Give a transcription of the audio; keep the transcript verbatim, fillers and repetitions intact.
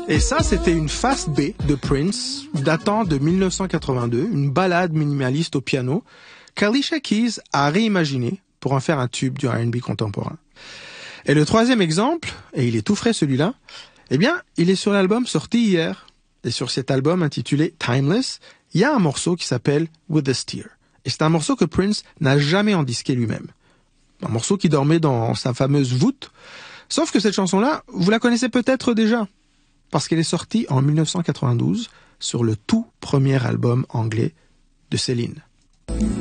Et ça, c'était une face B de Prince, datant de mille neuf cent quatre-vingt-deux, une ballade minimaliste au piano, qu'Alicia Keys a réimaginé pour en faire un tube du R and B contemporain. Et le troisième exemple, et il est tout frais celui-là, eh bien, il est sur l'album sorti hier. Et sur cet album intitulé Timeless, il y a un morceau qui s'appelle With a Steer. Et c'est un morceau que Prince n'a jamais endisqué lui-même. Un morceau qui dormait dans sa fameuse voûte. Sauf que cette chanson-là, vous la connaissez peut-être déjà. Parce qu'elle est sortie en mille neuf cent quatre-vingt-douze sur le tout premier album anglais de Céline.